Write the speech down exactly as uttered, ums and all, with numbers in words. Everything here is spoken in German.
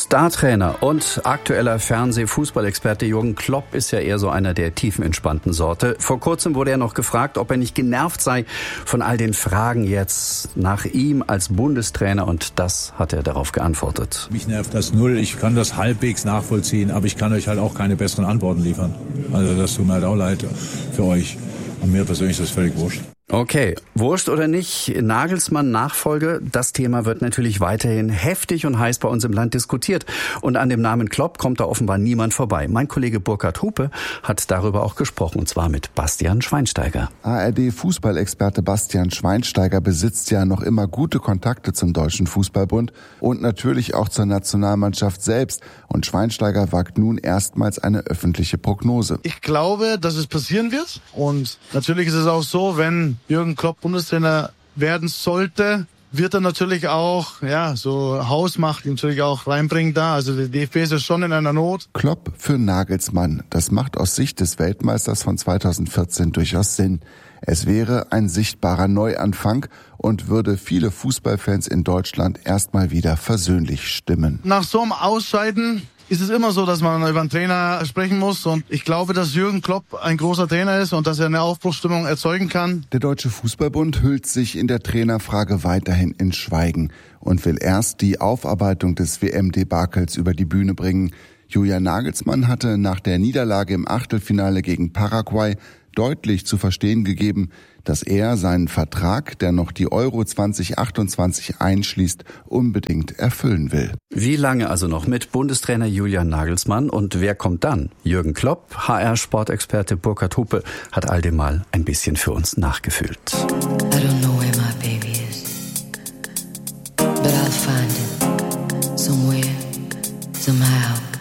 Star-Trainer und aktueller Fernseh-Fußballexperte Jürgen Klopp ist ja eher so einer der tiefenentspannten Sorte. Vor kurzem wurde er noch gefragt, ob er nicht genervt sei von all den Fragen jetzt nach ihm als Bundestrainer, und das hat er darauf geantwortet. Mich nervt das null, ich kann das halbwegs nachvollziehen, aber ich kann euch halt auch keine besseren Antworten liefern. Also das tut mir halt auch leid für euch. Und mir persönlich ist das völlig wurscht. Okay, wurscht oder nicht, Nagelsmann Nachfolge, das Thema wird natürlich weiterhin heftig und heiß bei uns im Land diskutiert. Und an dem Namen Klopp kommt da offenbar niemand vorbei. Mein Kollege Burkhard Hupe hat darüber auch gesprochen, und zwar mit Bastian Schweinsteiger. A R D-Fußballexperte Bastian Schweinsteiger besitzt ja noch immer gute Kontakte zum Deutschen Fußballbund und natürlich auch zur Nationalmannschaft selbst. Und Schweinsteiger wagt nun erstmals eine öffentliche Prognose. Ich glaube, dass es passieren wird. Und natürlich ist es auch so, wenn Jürgen Klopp Bundestrainer werden sollte, wird er natürlich auch, ja, so Hausmacht natürlich auch reinbringen da. Also der D F B ist ja schon in einer Not. Klopp für Nagelsmann. Das macht aus Sicht des Weltmeisters von zweitausendvierzehn durchaus Sinn. Es wäre ein sichtbarer Neuanfang und würde viele Fußballfans in Deutschland erstmal wieder versöhnlich stimmen. Nach so einem Ausscheiden ist es immer so, dass man über einen Trainer sprechen muss, und ich glaube, dass Jürgen Klopp ein großer Trainer ist und dass er eine Aufbruchsstimmung erzeugen kann. Der Deutsche Fußballbund hüllt sich in der Trainerfrage weiterhin in Schweigen und will erst die Aufarbeitung des W M-Debakels über die Bühne bringen. Julian Nagelsmann hatte nach der Niederlage im Achtelfinale gegen Paraguay deutlich zu verstehen gegeben, dass er seinen Vertrag, der noch die Euro zwanzig achtundzwanzig einschließt, unbedingt erfüllen will. Wie lange also noch mit Bundestrainer Julian Nagelsmann, und wer kommt dann? Jürgen Klopp, H R-Sportexperte Burkhard Hupe, hat all dem mal ein bisschen für uns nachgefühlt. I don't know where my baby is, but I'll find it somewhere, somehow.